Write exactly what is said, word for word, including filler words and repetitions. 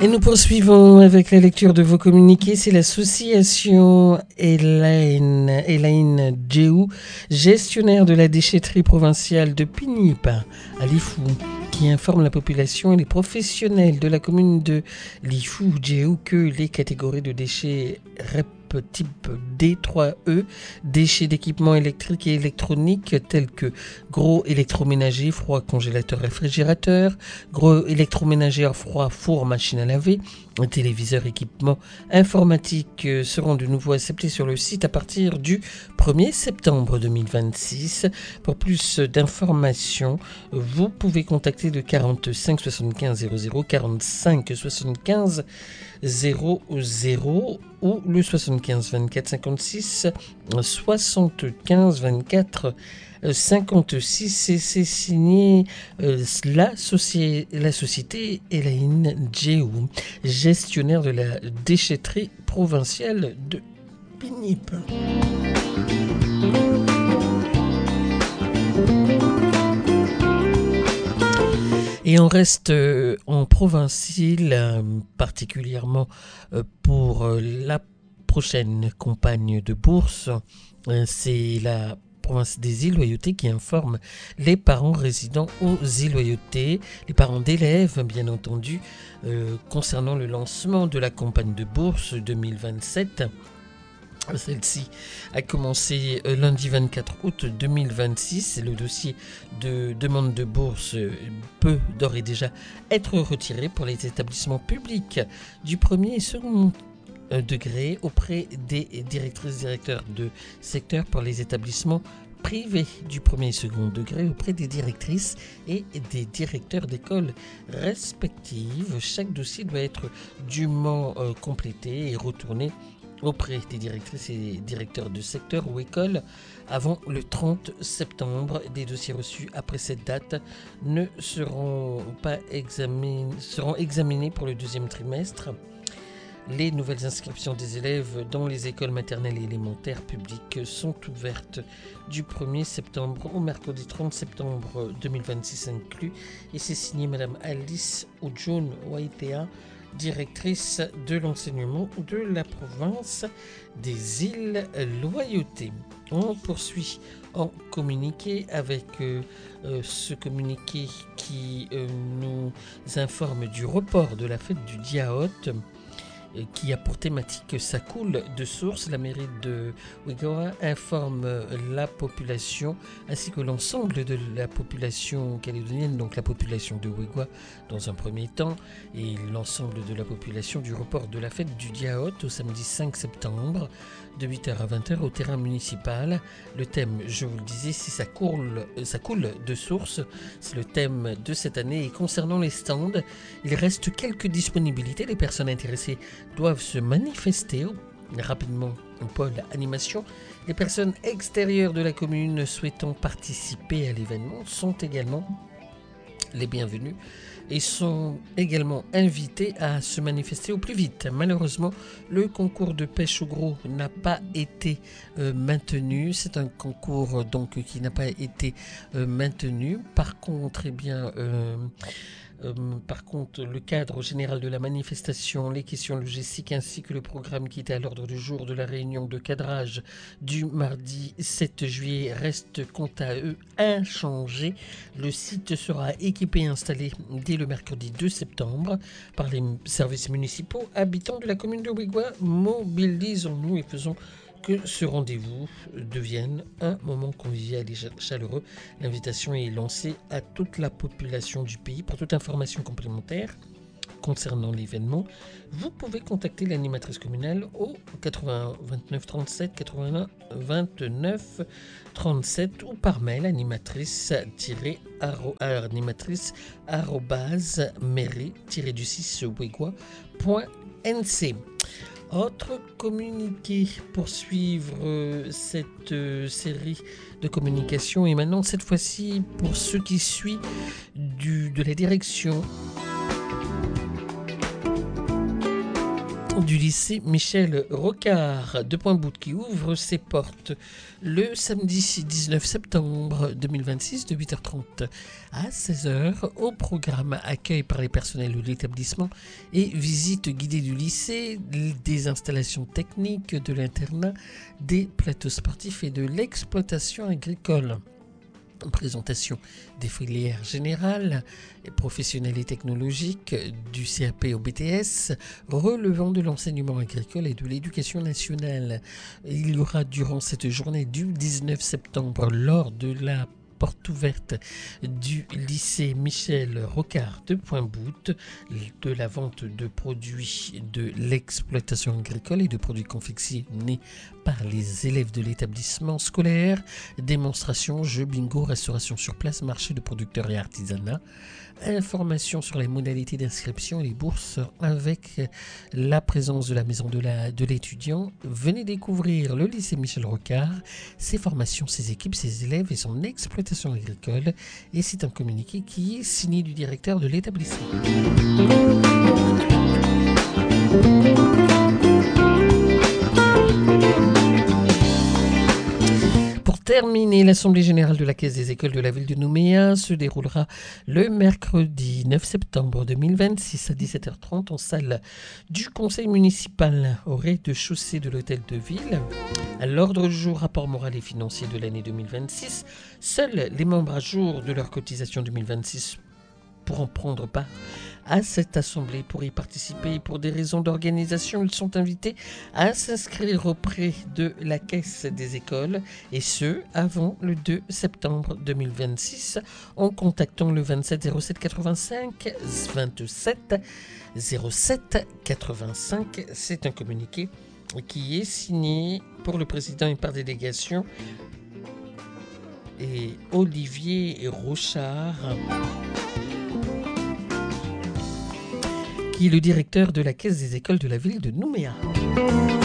Et nous poursuivons avec la lecture de vos communiqués. C'est l'association Elaine, Elaine Djeou, gestionnaire de la déchetterie provinciale de Pinip à Lifou, qui informe la population et les professionnels de la commune de Lifou-Djeou que les catégories de déchets R E P type D trois E, déchets d'équipements électriques et électroniques tels que gros électroménager, froid, congélateur, réfrigérateur, gros électroménager hors froid, four, machine à laver, téléviseurs, équipements informatiques seront de nouveau acceptés sur le site à partir du premier septembre deux mille vingt-six. Pour plus d'informations, vous pouvez contacter le quarante-cinq soixante-quinze zéro zéro, quarante-cinq soixante-quinze zéro zéro ou le soixante-quinze vingt-quatre cinquante-six, soixante-quinze vingt-quatre cinquante-six, et c'est signé euh, la, soci- la société Elaine Djeou, gestionnaire de la déchetterie provinciale de Pinip. Et on reste euh, en provincial, euh, particulièrement euh, pour euh, la prochaine campagne de bourse. Euh, c'est la province des îles Loyauté qui informe les parents résidant aux îles Loyauté, les parents d'élèves bien entendu, euh, concernant le lancement de la campagne de bourse deux mille vingt-sept. Celle-ci a commencé lundi vingt-quatre août deux mille vingt-six. Le dossier de demande de bourse peut d'ores et déjà être retiré pour les établissements publics du premier et second degré auprès des directrices et directeurs de secteur, pour les établissements privés du premier et second degré auprès des directrices et des directeurs d'école respectives. Chaque dossier doit être dûment euh, complété et retourné auprès des directrices et directeurs de secteur ou école avant le trente septembre. Des dossiers reçus après cette date ne seront pas examinés, seront examinés pour le deuxième trimestre. Les nouvelles inscriptions des élèves dans les écoles maternelles et élémentaires publiques sont ouvertes du premier septembre au mercredi trente septembre deux mille vingt-six inclus, et c'est signé Madame Alice Ojoun Waitea, directrice de l'enseignement de la province des îles Loyauté. On poursuit en communiqué avec euh, euh, ce communiqué qui euh, nous informe du report de la fête du Diaot, qui a pour thématique « Ça coule de source ». La mairie de Ouigoua informe la population ainsi que l'ensemble de la population calédonienne, donc la population de Ouigoua dans un premier temps, et l'ensemble de la population du report de la fête du Diaot au samedi cinq septembre de huit heures à vingt heures au terrain municipal. Le thème, je vous le disais, c'est ça coule, ça coule de source. C'est le thème de cette année. Et concernant les stands, il reste quelques disponibilités. Les personnes intéressées doivent se manifester rapidement au pôle animation. Les personnes extérieures de la commune souhaitant participer à l'événement sont également les bienvenus et sont également invités à se manifester au plus vite. Malheureusement, le concours de pêche au gros n'a pas été euh, maintenu. C'est un concours donc qui n'a pas été euh, maintenu. Par contre, eh bien, euh, euh, par contre, le cadre général de la manifestation, les questions logistiques ainsi que le programme qui était à l'ordre du jour de la réunion de cadrage du mardi sept juillet restent quant à eux inchangés. Le site sera équipé et installé dès le mercredi deux septembre par les services municipaux. Habitants de la commune de Ouigoua, mobilisons-nous et faisons que ce rendez-vous devienne un moment convivial et chaleureux. L'invitation est lancée à toute la population du pays. Pour toute information complémentaire concernant l'événement, vous pouvez contacter l'animatrice communale au quatre-vingt-un vingt-neuf trente-sept quatre-vingt-un vingt-neuf trente-sept ou par mail animatrice animatrice arobase mairie du six ouigoua point n c. Autre communiqué pour suivre euh, cette euh, série de communications, et maintenant cette fois-ci pour ceux qui suivent du, de la direction du lycée Michel Rocard de Pointe-Boute qui ouvre ses portes le samedi dix-neuf septembre deux mille vingt-six de huit heures trente à seize heures. Au programme accueil par les personnels de l'établissement et visite guidée du lycée, des installations techniques de l'internat, des plateaux sportifs et de l'exploitation agricole. Présentation des filières générales, professionnelles et technologiques du C A P au B T S, relevant de l'enseignement agricole et de l'éducation nationale. Il y aura durant cette journée du dix-neuf septembre, lors de la porte ouverte du lycée Michel Rocard de Pointe-Boute, de la vente de produits de l'exploitation agricole et de produits confectionnés par les élèves de l'établissement scolaire, démonstration, jeux, bingo, restauration sur place, marché de producteurs et artisanat, informations sur les modalités d'inscription et les bourses avec la présence de la maison de, la, de l'étudiant. Venez découvrir le lycée Michel Rocard, ses formations, ses équipes, ses élèves et son exploitation agricole. Et c'est un communiqué qui est signé du directeur de l'établissement. Terminé, l'Assemblée générale de la Caisse des écoles de la ville de Nouméa se déroulera le mercredi neuf septembre deux mille vingt-six à dix-sept heures trente en salle du conseil municipal au rez-de-chaussée de l'hôtel de ville. À l'ordre du jour, rapport moral et financier de l'année deux mille vingt-six. Seuls les membres à jour de leur cotisation deux mille vingt-six pourront prendre part à cette assemblée. Pour y participer, pour des raisons d'organisation, ils sont invités à s'inscrire auprès de la Caisse des écoles, et ce, avant le deux septembre deux mille vingt-six, en contactant le vingt-sept zéro sept quatre-vingt-cinq vingt-sept zéro sept quatre-vingt-cinq. C'est un communiqué qui est signé pour le président et par délégation et Olivier Rochard, qui est le directeur de la Caisse des écoles de la ville de Nouméa.